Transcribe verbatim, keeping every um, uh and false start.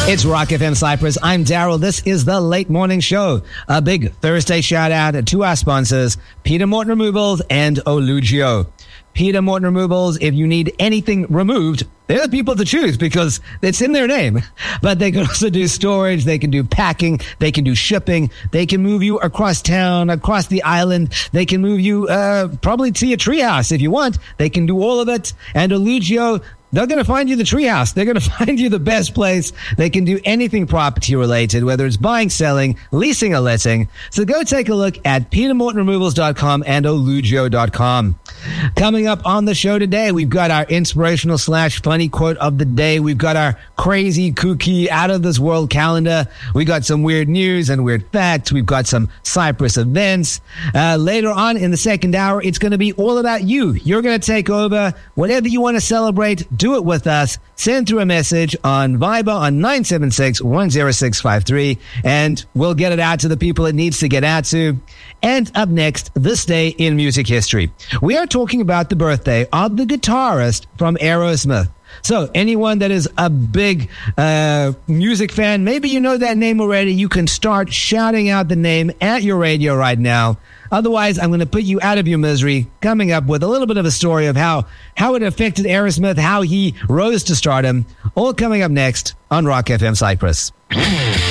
It's Rock F M Cyprus. I'm Daryl. This is the Late Morning Show. A big Thursday shout out to our sponsors, Peter Morton Removals and Olugio. Peter Morton Removals, if you need anything removed, they're the people to choose because it's in their name. But they can also do storage, they can do packing, they can do shipping, they can move you across town, across the island, they can move you uh, probably to your treehouse if you want. They can do all of it. And Olugio, they're going to find you the treehouse. They're going to find you the best place. They can do anything property related, whether it's buying, selling, leasing, or letting. So go take a look at peter morton removals dot com and olugio dot com. Coming up on the show today, we've got our inspirational slash funny quote of the day. We've got our crazy, kooky, out of this world calendar. We got some weird news and weird facts. We've got some Cyprus events. Uh, later on in the second hour, it's going to be all about you. You're going to take over whatever you want to celebrate. Do it with us. Send through a message on Viber on nine seven six, one zero six five three, and we'll get it out to the people it needs to get out to. And up next, this day in music history. We are talking about the birthday of the guitarist from Aerosmith. So anyone that is a big uh, music fan, maybe you know that name already. You can start shouting out the name at your radio right now. Otherwise, I'm going to put you out of your misery, coming up with a little bit of a story of how, how it affected Aerosmith, how he rose to stardom. All coming up next on Rock F M Cyprus.